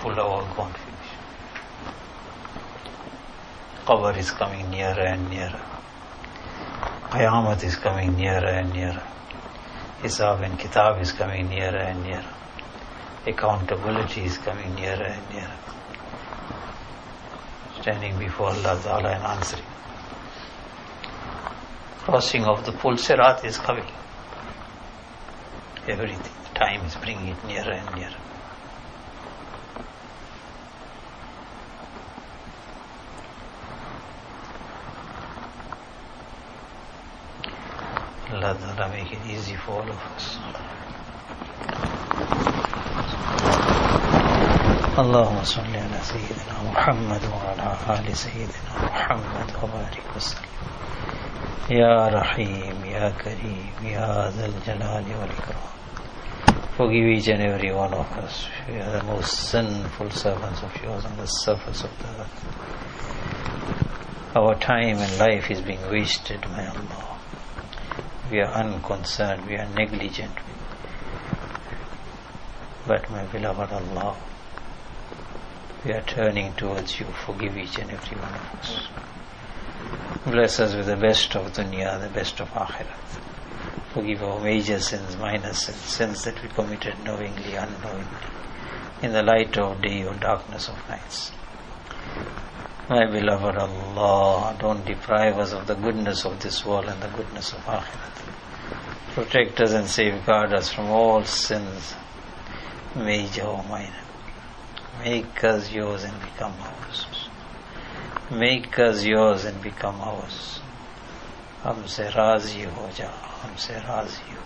full, are all gone, finished. Qabr is coming nearer and nearer. Qayamat is coming nearer and nearer. Hisab and Kitab is coming nearer and nearer. Accountability is coming nearer and nearer. Standing before Allah Ta'ala and answering. Crossing of the Pul Sirat is coming. Everything, time is bringing it nearer and nearer. Allah Ta'ala make it easy for all of us. اللهم صل على سيدنا محمد وعلى آل سيدنا محمد وبارك وسلم يا رحيم يا كريم يا ذا الجلال والإكرام. Forgive each and every one of us. We are the most sinful servants of yours on the surface of the earth. Our time and life is being wasted, my Allah. We are unconcerned, we are negligent. But my beloved Allah, we are turning towards you. Forgive each and every one of us. Bless us with the best of dunya, the best of akhirat. Forgive our major sins, minor sins, sins that we committed knowingly, unknowingly, in the light of day or darkness of nights. My beloved Allah, don't deprive us of the goodness of this world and the goodness of akhirat. Protect us and safeguard us from all sins, major or minor. Make us yours and become ours. Make us yours and become ours. हमसे राजी हो जा, हमसे राजी हो